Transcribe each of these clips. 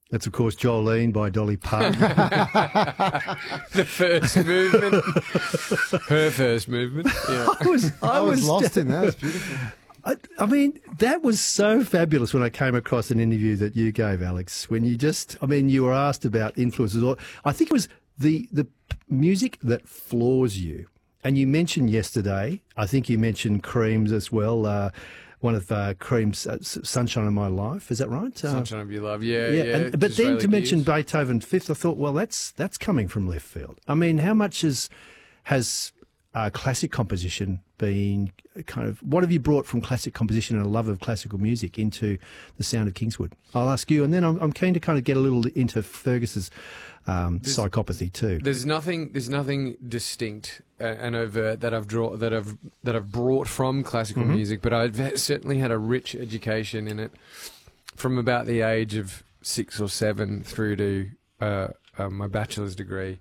That's, of course, Jolene by Dolly Parton. The first movement. Her first movement. Yeah. I was lost in that. It's beautiful. I mean, that was so fabulous when I came across an interview that you gave, Alex, when you were asked about influences. I think it was the music that floors you. And you mentioned yesterday, I think you mentioned Cream's as well, one of Cream's Sunshine of My Life. Is that right? Sunshine of Your Love, yeah. But then to mention Beethoven Fifth, I thought, well, that's coming from left field. I mean, how much has classic composition been kind of, what have you brought from classic composition and a love of classical music into the sound of Kingswood? I'll ask you, and then I'm keen to kind of get a little into Fergus's psychopathy too. There's nothing distinct and overt that I've brought from classical music, but I've certainly had a rich education in it from about the age of 6 or 7 through to my bachelor's degree.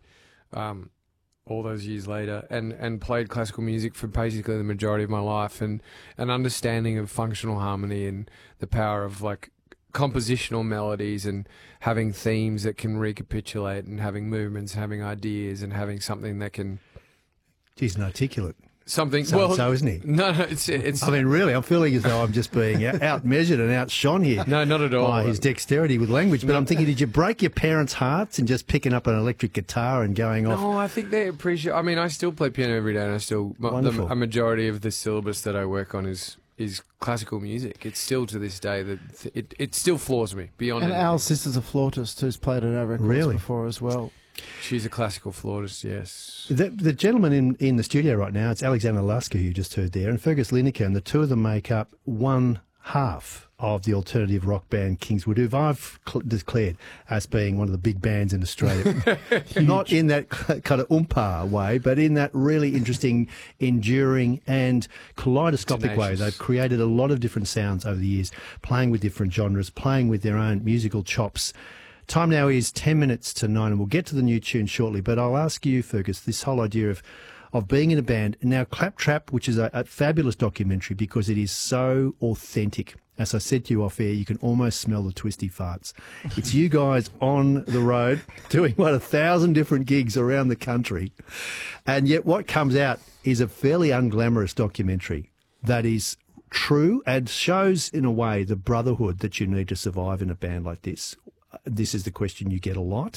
All those years later, and played classical music for basically the majority of my life, and an understanding of functional harmony and the power of like compositional melodies and having themes that can recapitulate and having movements, having ideas, and having something that can. He's an articulate. Something so isn't he? No, it's. I mean, really, I'm feeling as though I'm just being outmeasured and outshone here. No, not at all. By his dexterity with language. But I'm thinking, did you break your parents' hearts and just picking up an electric guitar and going off? No, I think they appreciate. I mean, I still play piano every day, and I still a majority of the syllabus that I work on is classical music. It's still to this day that it still floors me beyond. And anything. Al's sister's a flautist who's played at our records before as well. She's a classical flautist, yes. The gentleman in the studio right now, it's Alexander Lasker, who you just heard there, and Fergus Lineker, and the two of them make up one half of the alternative rock band Kingswood, who I've declared as being one of the big bands in Australia. Not in that kind of oompa way, but in that really interesting, enduring and kaleidoscopic way. They've created a lot of different sounds over the years, playing with different genres, playing with their own musical chops. Time now is 10 minutes to 9, and we'll get to the new tune shortly. But I'll ask you, Fergus, this whole idea of being in a band. Now, Claptrap, which is a fabulous documentary because it is so authentic. As I said to you off air, you can almost smell the twisty farts. It's you guys on the road doing, 1,000 different gigs around the country. And yet what comes out is a fairly unglamorous documentary that is true and shows, in a way, the brotherhood that you need to survive in a band like this. This is the question you get a lot.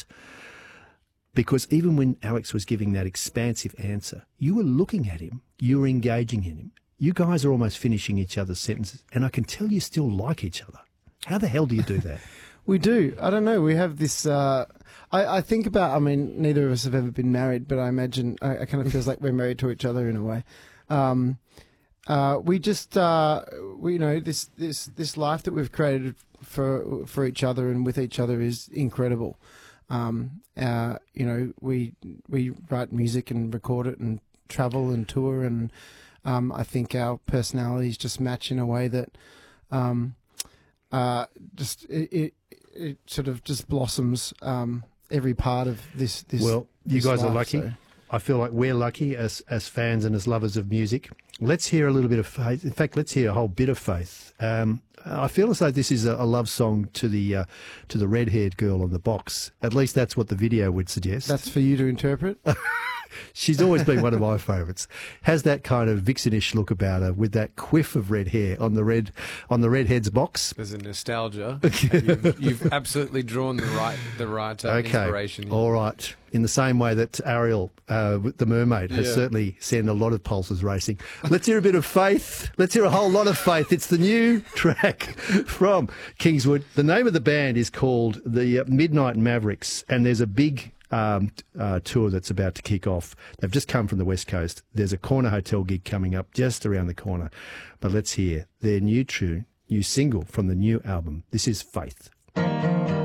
Because even when Alex was giving that expansive answer, you were looking at him, you were engaging in him. You guys are almost finishing each other's sentences, and I can tell you still like each other. How the hell do you do that? We do. I don't know. We have this... I think about... I mean, neither of us have ever been married, but I imagine... I kind of feels like we're married to each other in a way. We just... this life that we've created for each other and with each other is incredible. We write music and record it and travel and tour, and I think our personalities just match in a way that it sort of just blossoms every part of this. Well, you guys are lucky. So. I feel like we're lucky as fans and as lovers of music. Let's hear a little bit of Faith. In fact, let's hear a whole bit of Faith. I feel as though this is a love song to the red-haired girl on the box. At least that's what the video would suggest. That's for you to interpret? She's always been one of my favourites. Has that kind of vixenish look about her with that quiff of red hair on the redhead's box. There's a nostalgia. You've absolutely drawn the right inspiration. Here. All right. In the same way that Ariel, the mermaid, has certainly sent a lot of pulses racing. Let's hear a bit of Faith. Let's hear a whole lot of Faith. It's the new track from Kingswood. The name of the band is called the Midnight Mavericks, and there's a big tour that's about to kick off. They've just come from the West Coast. There's a Corner Hotel gig coming up just around the corner. But let's hear their new single from the new album. This is Faith.